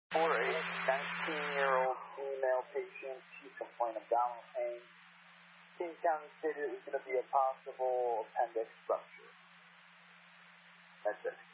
For a 19-year-old female patient, she complained of abdominal pain. King County stated it was going to be a possible appendix rupture. That's it.